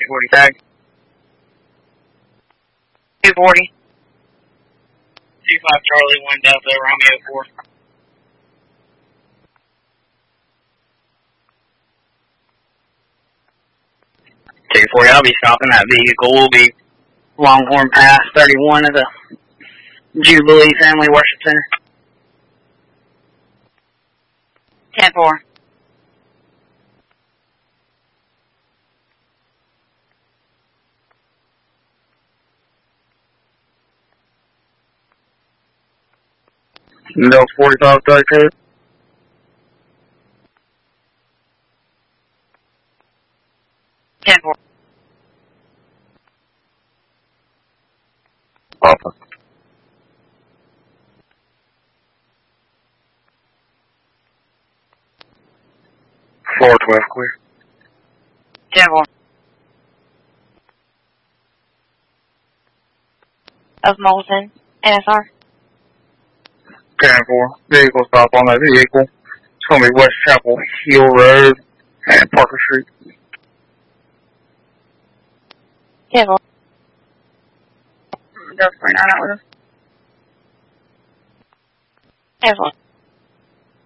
240 tag. 240. 25 Charlie, 1 Delta, Romeo 4. Ticket 40, I'll be stopping that vehicle. We'll be Longhorn Pass 31 of the Jubilee Family Worship Center. 10-4. No 45 tag code. 10-4. Papa. 412 clear. 10-4. Of Molson, NSR. 10-4. Vehicle stop on that vehicle. It's going to be West Chapel Hill Road and Parker Street. 10-4. That's 29 out with us. 10-4.